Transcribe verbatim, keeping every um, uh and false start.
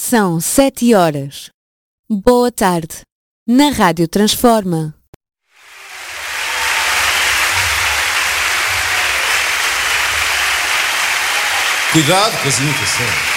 São sete horas. Boa tarde. Na Rádio Transforma. Cuidado com as imitações.